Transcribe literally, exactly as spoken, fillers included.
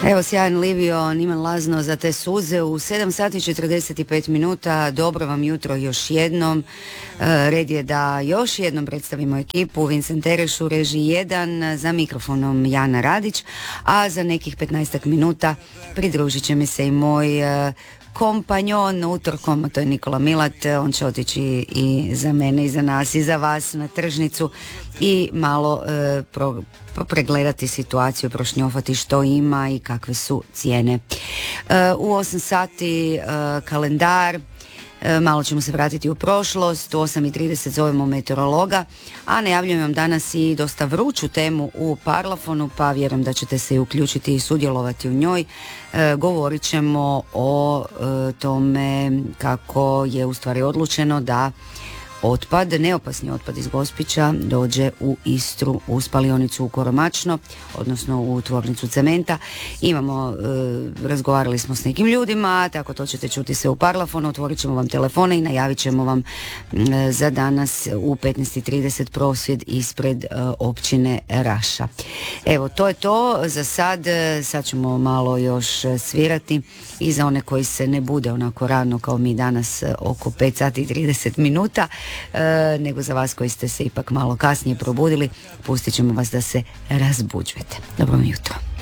Evo sjajan Livio, Niman Lazno za te suze u sedam sati četrdeset pet minuta. Dobro vam jutro još jednom. E, red je da još jednom predstavimo ekipu. Vincent Tereš u režiji jedan, za mikrofonom Jana Radić, a za nekih petnaestak minuta pridružit će mi se i moj e, kompanjon utorkom, to je Nikola Milat. On će otići i za mene i za nas i za vas na tržnicu i malo e, pro, pregledati situaciju, prošnjofati što ima i kakve su cijene. E, u osam sati e, kalendar. Malo ćemo se vratiti u prošlost, u osam i trideset zovemo meteorologa, a najavljujem vam danas i dosta vruću temu u Parlafonu, pa vjerujem da ćete se uključiti i sudjelovati u njoj. E, govorit ćemo o e, tome kako je u stvari odlučeno da otpad, neopasni otpad iz Gospića dođe u Istru, u spalionicu u Koromačno, odnosno u tvornicu cementa. Imamo, e, razgovarali smo s nekim ljudima, tako to ćete čuti se u Parlafonu, otvorit ćemo vam telefone i najavit ćemo vam e, za danas u petnaest i trideset prosvjed ispred e, općine Raša. Evo, to je to za sad. Sad ćemo malo još svirati i za one koji se ne bude onako rano kao mi danas oko pet sati i trideset minuta, E, nego za vas koji ste se ipak malo kasnije probudili, pustit ćemo vas da se razbuđujete. Dobro mi jutro.